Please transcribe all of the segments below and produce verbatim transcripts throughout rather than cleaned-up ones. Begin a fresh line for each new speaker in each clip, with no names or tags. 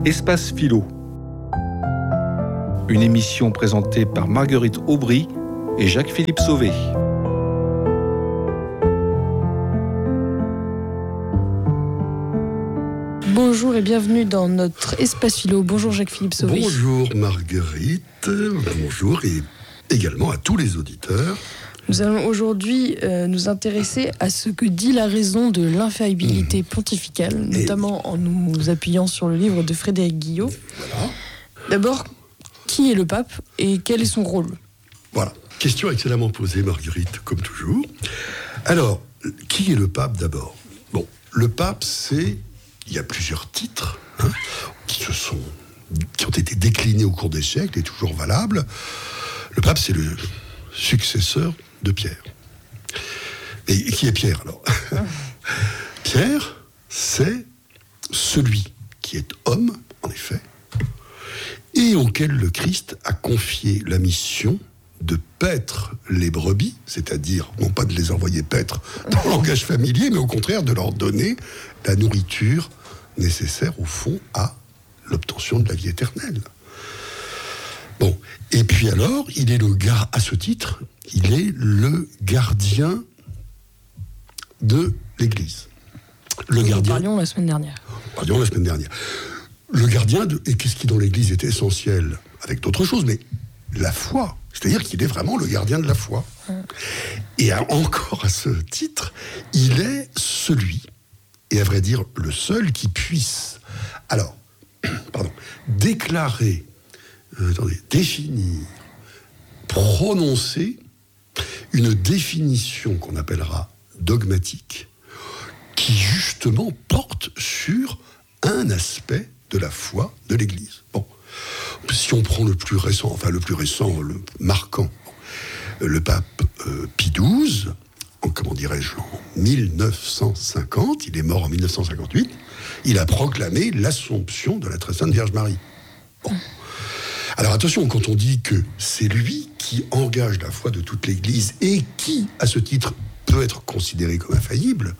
Espace Philo. Une émission présentée par Marguerite Aubry et Jacques-Philippe Sauvé.
Bonjour et bienvenue dans notre Espace Philo. Bonjour Jacques-Philippe Sauvé.
Bonjour Marguerite, bonjour et également à tous les auditeurs.
Nous allons aujourd'hui euh, nous intéresser à ce que dit la raison de l'infaillibilité mmh. pontificale, notamment et... en nous appuyant sur le livre de Frédéric Guillot.
Voilà.
D'abord, qui est le pape et quel est son rôle ?
Voilà, question excellemment posée Marguerite, comme toujours. Alors, qui est le pape d'abord ? Bon, le pape, c'est... Il y a plusieurs titres hein, qui, se sont, qui ont été déclinés au cours des siècles et toujours valables. Le pape, c'est le successeur de Pierre. Et qui est Pierre, alors ? Pierre, c'est celui qui est homme, en effet, et auquel le Christ a confié la mission de paître les brebis, c'est-à-dire, non pas de les envoyer paître dans le langage familier, mais au contraire de leur donner la nourriture nécessaire, au fond, à l'obtention de la vie éternelle. Bon, et puis alors, il est le gar- à ce titre, il est le gardien de l'Église. Le
Nous
gardien.
parlions la semaine dernière.
Parlions la semaine dernière. Le gardien de, et qu'est-ce qui dans l'Église est essentiel, avec d'autres choses, mais la foi. C'est-à-dire qu'il est vraiment le gardien de la foi. Mmh. Et à, encore à ce titre, il est celui, et à vrai dire le seul qui puisse, alors, pardon, déclarer, euh, attendez, définir, prononcer une définition qu'on appellera dogmatique, qui justement porte sur un aspect de la foi de l'Église. Bon. Si on prend le plus récent, enfin le plus récent, le marquant, le pape euh, Pie douze, en, comment dirais-je, en dix-neuf cent cinquante, il est mort en dix-neuf cent cinquante-huit, il a proclamé l'Assomption de la Très Sainte Vierge Marie. Bon. Alors attention, quand on dit que c'est lui qui engage la foi de toute l'Église et qui, à ce titre, peut être considéré comme infaillible,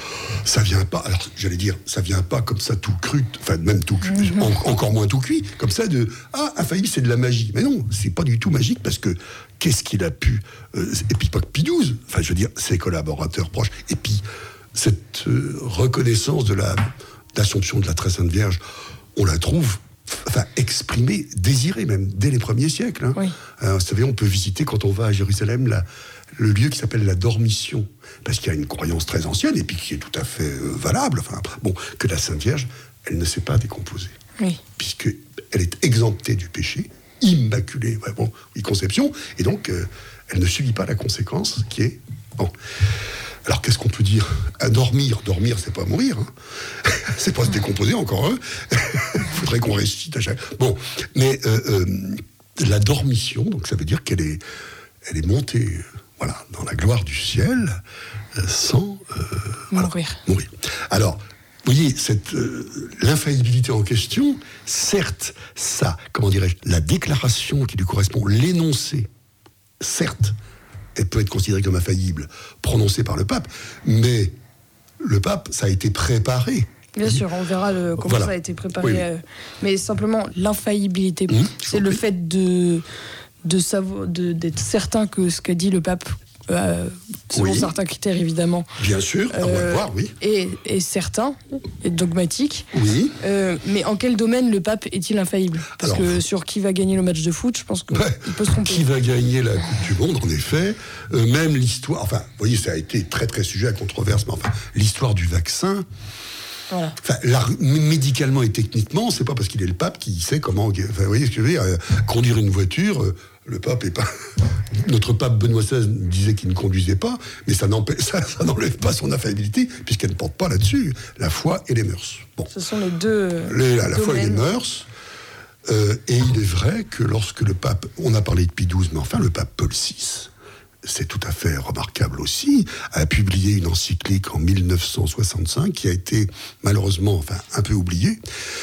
ça vient pas, alors j'allais dire, ça vient pas comme ça tout cru, enfin même tout cuit, en, encore moins tout cuit, comme ça de, ah, infaillible c'est de la magie. Mais non, c'est pas du tout magique parce que qu'est-ce qu'il a pu, euh, et puis pas que Pie douze, enfin je veux dire, ses collaborateurs proches, et puis cette euh, reconnaissance de la, d'Assomption de la Très Sainte Vierge, on la trouve, enfin exprimée, désirée même, dès les premiers siècles. Hein. Oui. Alors, vous savez, on peut visiter quand on va à Jérusalem la le lieu qui s'appelle la Dormition, parce qu'il y a une croyance très ancienne, et puis qui est tout à fait euh, valable, enfin, bon, que la Sainte Vierge, elle ne s'est pas décomposée, oui. puisqu'elle est exemptée du péché, immaculée, ouais, bon, oui, conception, et donc, euh, elle ne subit pas la conséquence qui est... Bon. Alors, qu'est-ce qu'on peut dire ? À dormir, dormir, c'est pas mourir, hein. C'est pas se décomposer, encore eux. Il faudrait qu'on ressuscite à chaque... Bon, mais euh, euh, la Dormition, donc ça veut dire qu'elle est, elle est montée... Voilà, dans la gloire du ciel, euh, sans euh,
mourir.
Voilà, mourir. Alors, vous voyez, cette, euh, l'infaillibilité en question, certes, ça, comment dirais-je, la déclaration qui lui correspond, l'énoncé, certes, elle peut être considérée comme infaillible, prononcée par le pape, mais le pape, ça a été préparé.
Bien sûr, on verra le, comment voilà. ça a été préparé. Oui. Euh, mais simplement, l'infaillibilité, mmh, c'est le fait de... De savoir, de, d'être certain que ce qu'a dit le pape, euh, selon oui. certains critères évidemment,
bien sûr, à euh, voir, oui,
est, est certain, est dogmatique.
Oui.
Euh, mais en quel domaine le pape est-il infaillible ? Parce Alors, que sur qui va gagner le match de foot, je pense qu'il ouais, peut se tromper.
Qui va gagner la Coupe du Monde, en effet, euh, même l'histoire. Enfin, vous voyez, ça a été très très sujet à controverse, mais enfin, l'histoire du vaccin. Voilà. Enfin, là, médicalement et techniquement, c'est pas parce qu'il est le pape qu'il sait comment. Enfin, vous voyez ce que je veux dire ? euh, Conduire une voiture, euh, le pape est pas. Notre pape Benoît seize disait qu'il ne conduisait pas, mais ça, ça, ça n'enlève pas son infaillibilité, puisqu'elle ne porte pas là-dessus la foi et les mœurs. Bon.
Ce sont les deux.
Les, la, la foi et les mœurs. Euh, et il est vrai que lorsque le pape. On a parlé de Pie douze, mais enfin, le pape Paul six. C'est tout à fait remarquable aussi, a publié une encyclique en dix-neuf cent soixante-cinq qui a été malheureusement, enfin, un peu oubliée,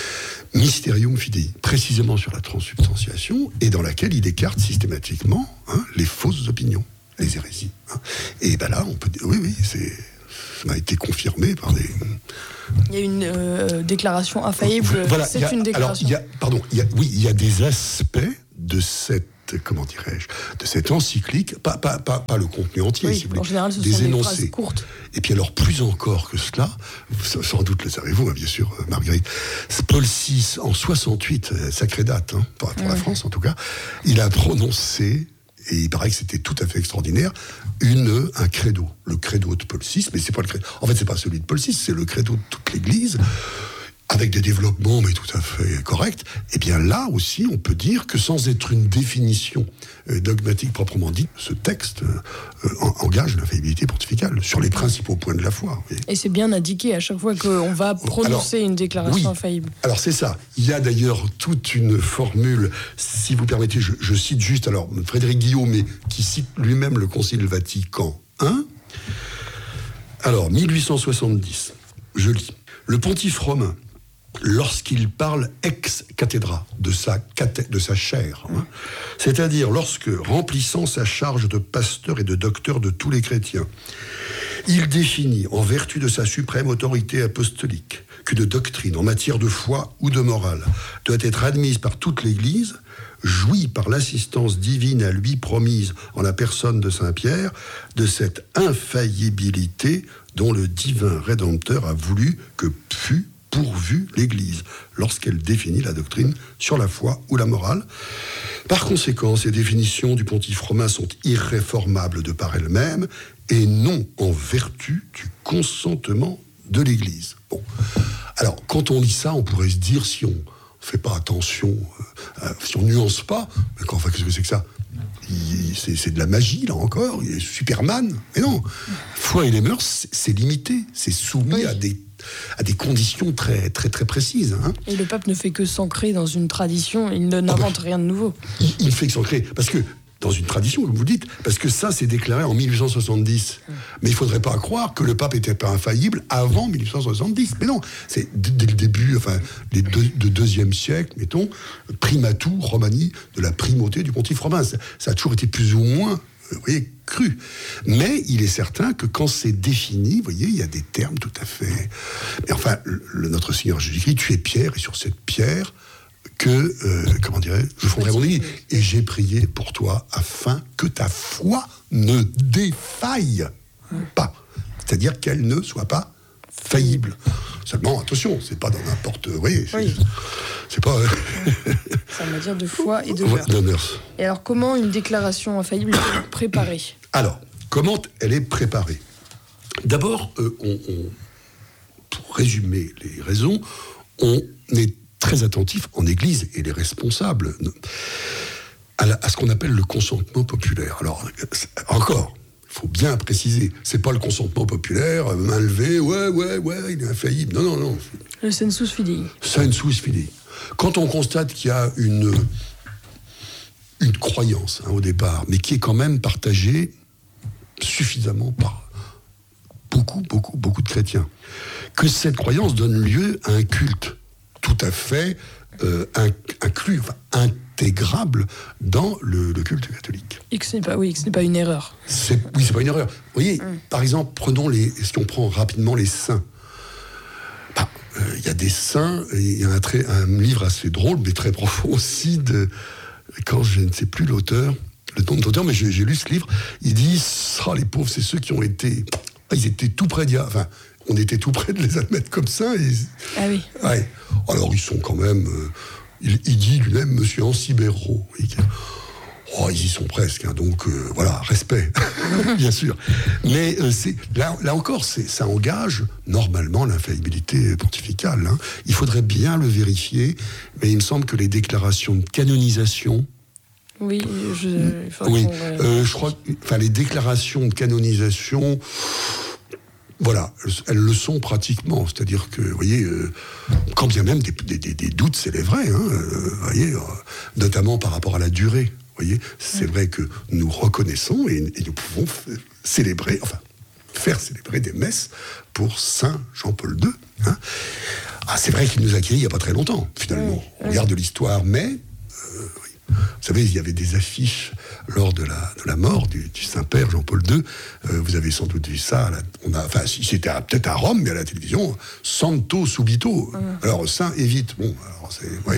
Mysterium Fidei, précisément sur la transsubstantiation, et dans laquelle il écarte systématiquement hein, les fausses opinions, les hérésies. Hein. Et ben là, on peut dire, oui, oui, c'est, ça m'a été confirmé par des...
Il y a une euh, déclaration infaillible,
voilà,
c'est
y a,
une déclaration.
Alors, y a, pardon, y a, oui, il y a des aspects de cette, comment dirais-je, de cette encyclique, pas, pas, pas, pas le contenu entier,
oui,
si vous voulez,
en général, ce
des
sont
énoncés.
Des phrases courtes.
Et puis alors, plus encore que cela, sans doute le savez-vous, hein, bien sûr, Marguerite, Paul six, en soixante-huit, sacrée date, hein, pour, pour mmh. la France en tout cas, il a prononcé, et il paraît que c'était tout à fait extraordinaire, une, un credo, le credo de Paul six, mais c'est pas le credo, en fait c'est pas celui de Paul six, c'est le credo de toute l'Église, avec des développements, mais tout à fait corrects. Et bien là aussi, on peut dire que sans être une définition euh, dogmatique proprement dite, ce texte euh, engage l'infaillibilité pontificale sur les principaux points de la foi.
Et c'est bien indiqué à chaque fois qu'on va prononcer Alors, une déclaration
oui.
infaillible.
Alors c'est ça. Il y a d'ailleurs toute une formule, si vous permettez, je, je cite juste, alors Frédéric Guillaume, mais qui cite lui-même le Concile Vatican un. Alors, mille huit cent soixante-dix, je lis. Le pontife romain, lorsqu'il parle ex cathedra, de sa, cathé- de sa chaire, hein, c'est-à-dire lorsque, remplissant sa charge de pasteur et de docteur de tous les chrétiens, il définit, en vertu de sa suprême autorité apostolique, qu'une doctrine en matière de foi ou de morale doit être admise par toute l'Église, jouit par l'assistance divine à lui promise en la personne de Saint Pierre, de cette infaillibilité dont le divin Rédempteur a voulu que fût pourvu l'Église, lorsqu'elle définit la doctrine sur la foi ou la morale. Par conséquent, ces définitions du pontife romain sont irréformables de par elles-mêmes et non en vertu du consentement de l'Église. Bon. Alors, quand on lit ça, on pourrait se dire, si on ne fait pas attention, euh, si on ne nuance pas, mais enfin, qu'est-ce que c'est que ça ? Il, c'est, c'est de la magie, là encore, il est Superman. Mais non, foi et les mœurs, c'est, c'est limité, c'est soumis oui. à des à des conditions très, très, très précises. Hein.
Et le pape ne fait que s'ancrer dans une tradition, il ne, n'invente ah ben, rien de nouveau.
Il, il ne fait que s'ancrer, parce que, dans une tradition, comme vous dites, parce que ça, c'est déclaré en mille huit cent soixante-dix. Mmh. Mais il ne faudrait pas croire que le pape n'était pas infaillible avant mille huit cent soixante-dix. Mais non, c'est dès le début, enfin, les deux, de deuxième siècle, mettons, primatur romani, de la primauté du pontife romain. Ça, ça a toujours été plus ou moins... vous voyez, cru. Mais il est certain que quand c'est défini, vous voyez, il y a des termes tout à fait... Mais enfin, le, notre Seigneur Jésus-Christ, tu es pierre, et sur cette pierre, que, euh, comment dirais-je, je fonderai mon église. Et j'ai prié pour toi, afin que ta foi ne défaille pas. C'est-à-dire qu'elle ne soit pas faillible. Seulement, attention, c'est pas dans n'importe... Vous voyez, c'est,
oui.
c'est pas...
Ça veut dire de foi et de mœurs. Et alors, comment une déclaration infaillible est préparée ?
Alors, comment elle est préparée ? D'abord, euh, on, on, pour résumer les raisons, on est très attentif en Église, et les responsables, à, la, à ce qu'on appelle le consentement populaire. Alors, encore... il faut bien préciser, c'est pas le consentement populaire, main levée, ouais, ouais, ouais, il est infaillible. Non, non, non.
Le sensus fidei.
Sensus fidei. Quand on constate qu'il y a une, une croyance hein, au départ, mais qui est quand même partagée suffisamment par beaucoup, beaucoup, beaucoup de chrétiens, que cette croyance donne lieu à un culte tout à fait euh, inclus, enfin, intégrable dans le, le culte catholique.
Et que ce n'est pas, oui, que ce n'est pas une erreur.
C'est, oui, c'est pas une erreur. Vous voyez, mmh. par exemple, prenons les, si on prend rapidement les saints. Il bah, euh, y a des saints, il y a un, très, un livre assez drôle, mais très profond aussi, de, quand je ne sais plus l'auteur, le nom de l'auteur, mais j'ai, j'ai lu ce livre, il dit, oh, les pauvres, c'est ceux qui ont été, ils étaient tout près d'y enfin, on était tout près de les admettre comme ça. Et,
ah oui.
Ouais. Alors, ils sont quand même... Euh, il, il dit lui-même, monsieur Ancibero. Oh, ils y sont presque. Hein, donc, euh, voilà, respect, bien sûr. Mais euh, c'est, là, là encore, c'est, ça engage normalement l'infaillibilité pontificale. Hein. Il faudrait bien le vérifier. Mais il me semble que les déclarations de canonisation...
Oui, je,
oui. Euh, je crois... Enfin, les déclarations de canonisation... Voilà, elles le sont pratiquement. C'est-à-dire que, vous voyez, euh, quand bien même des, des, des, des doutes s'élèveraient, hein, euh, vous voyez, euh, notamment par rapport à la durée. Vous voyez, c'est vrai que nous reconnaissons et, et nous pouvons f- célébrer, enfin, faire célébrer des messes pour Saint Jean-Paul deux. Hein. Ah, c'est vrai qu'il nous a acquis il n'y a pas très longtemps, finalement. Oui, On oui. regarde l'histoire, mais... Euh, oui. Vous savez, il y avait des affiches lors de la, de la mort du, du Saint-Père Jean-Paul deux. Euh, vous avez sans doute vu ça. Là, on a, enfin, si c'était à, peut-être à Rome, mais à la télévision, Santo subito. Mmh. Alors, saint et vite. Bon, alors c'est... Ouais.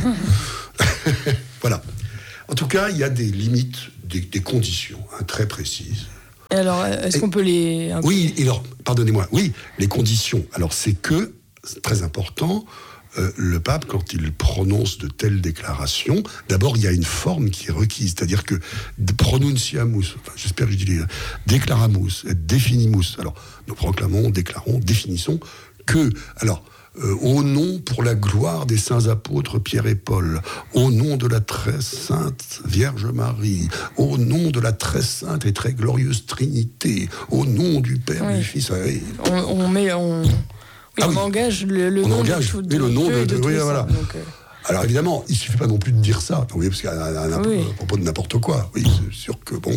Voilà. En tout cas, il y a des limites, des, des conditions hein, très précises.
Et alors, est-ce et, qu'on peut les...
Oui, alors, pardonnez-moi. Oui, les conditions. Alors, c'est que, c'est très important... Euh, le pape, quand il prononce de telles déclarations, d'abord, il y a une forme qui est requise, c'est-à-dire que pronunciamus, enfin, j'espère que je dis les déclaramus, définimus. Alors, nous proclamons, déclarons, définissons que, alors, euh, au nom pour la gloire des saints apôtres Pierre et Paul, au nom de la très sainte Vierge Marie, au nom de la très sainte et très glorieuse Trinité, au nom du Père, oui. du Fils. Oui.
On, on met... On... Oui,
ah
on
oui.
engage le, le
on
nom
engage,
de,
oui,
de
le nom de, de,
de
oui, voilà.
Donc, euh...
Alors évidemment, il ne suffit pas non plus de dire ça, vous voyez, parce qu'à à, à, oui. à propos de n'importe quoi. Oui, c'est sûr que bon.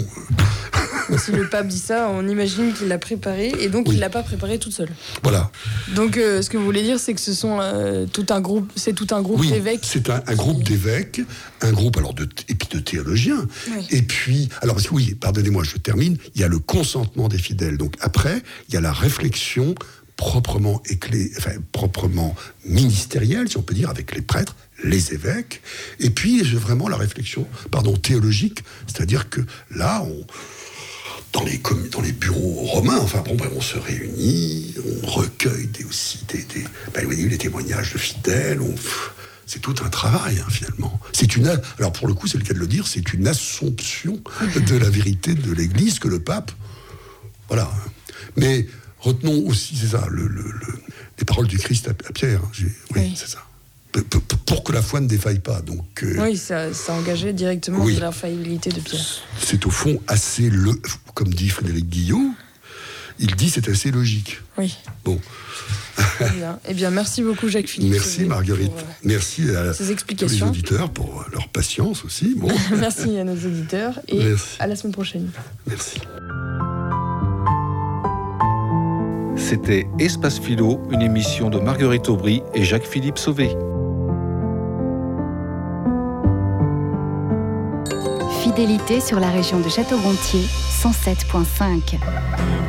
Si le pape dit ça, on imagine qu'il l'a préparé, et donc oui. il l'a pas préparé tout seul.
Voilà.
Donc euh, ce que vous voulez dire, c'est que ce sont euh, tout un groupe, c'est tout un groupe
oui,
d'évêques.
C'est un, un groupe d'évêques, un groupe alors de et puis de théologiens. Oui. Et puis, alors parce que oui, pardonnez-moi, je termine. Il y a le consentement des fidèles. Donc après, il y a la réflexion proprement éclé, enfin, proprement ministérielle, si on peut dire, avec les prêtres, les évêques, et puis vraiment la réflexion, pardon, théologique, c'est-à-dire que là, on, dans les dans les bureaux romains, enfin bon, ben, on se réunit, on recueille des, aussi des, des ben, vous voyez, les témoignages de fidèles, on, c'est tout un travail hein, finalement. C'est une, alors pour le coup, c'est le cas de le dire, c'est une assomption de la vérité de l'Église que le pape, voilà. Mais retenons aussi, c'est ça, le, le, le, les paroles du Christ à, à Pierre. Hein, oui, oui, c'est ça. P- p- pour que la foi ne défaille pas. Donc, euh,
oui, ça, ça engageait directement oui. de l'infaillibilité de Pierre.
C'est au fond assez, le, comme dit Frédéric Guillot, il dit c'est assez logique.
Oui.
Bon.
Très bien. Eh bien, merci beaucoup Jacques Philippe.
Merci Marguerite. Pour, euh, merci à
ces explications.
tous les auditeurs pour leur patience aussi. Bon.
Merci à nos auditeurs et merci. À la semaine prochaine.
Merci.
C'était Espace Philo, une émission de Marguerite Aubry et Jacques-Philippe Sauvé.
Fidélité sur la région de Château-Gontier, cent sept virgule cinq.